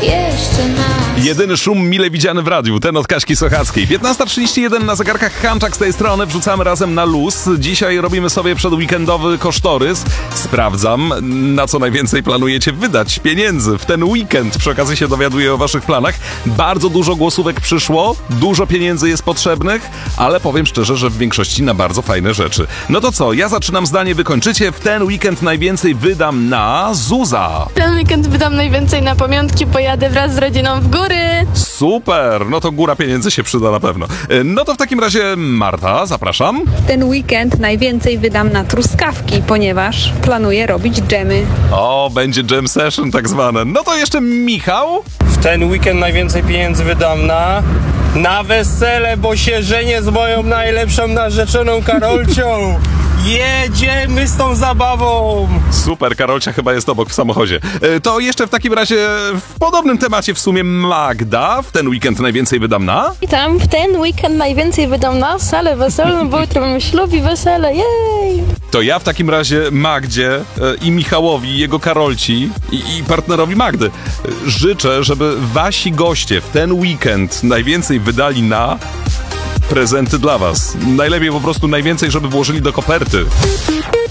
jeszcze nas. Jedyny szum mile widziany w radiu, ten od Kaśki Sochackiej. 15:31 na zegarkach, Hanczak z tej strony, wrzucamy razem na luz. Dzisiaj robimy sobie przedweekendowy kosztorys. Sprawdzam, na co najwięcej planujecie wydać pieniędzy w ten weekend. Przy okazji się dowiaduję o waszych planach. Bardzo dużo głosówek przyszło, dużo pieniędzy jest potrzebnych, ale powiem szczerze, że w większości na bardzo fajne rzeczy. No to co, ja zaczynam zdanie, wykończycie. W ten weekend najwięcej wydam na Zuza. Ten weekend wydam najwięcej na pamiątki, pojadę wraz z rodziną w góry. Super, no to góra pieniędzy się przyda na pewno. No to w takim razie Marta, zapraszam. Ten weekend najwięcej wydam na truskawki, ponieważ planuję robić dżemy. O, będzie jam session tak zwane. No to jeszcze Michał. W ten weekend najwięcej pieniędzy wydam na wesele, bo się żenię z moją najlepszą narzeczoną Karolcią. Jedziemy z tą zabawą! Super, Karolcia chyba jest obok w samochodzie. To jeszcze w takim razie w podobnym temacie w sumie Magda. W ten weekend najwięcej wydam na... Witam, w ten weekend najwięcej wydam na salę weselną, bo jutro mamy ślub i wesele, jej! To ja w takim razie Magdzie i Michałowi, jego Karolci i partnerowi Magdy życzę, żeby wasi goście w ten weekend najwięcej wydali na prezenty dla was. Najlepiej po prostu najwięcej, żeby włożyli do koperty.